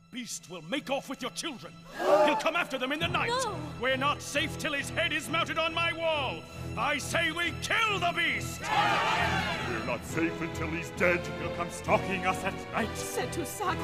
beast will make off with your children. He'll come after them in the night. No. We're not safe till his head is mounted on my wall. I say we kill the beast! We're not safe until he's dead. He'll come stalking us at night. Setusag